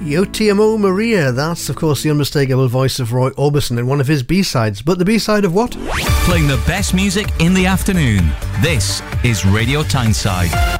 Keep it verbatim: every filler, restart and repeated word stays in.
Yo Te Amo Maria. That's, of course, the unmistakable voice of Roy Orbison in one of his B-sides. But the B-side of what? Playing the best music in the afternoon. This is Radio Tyneside.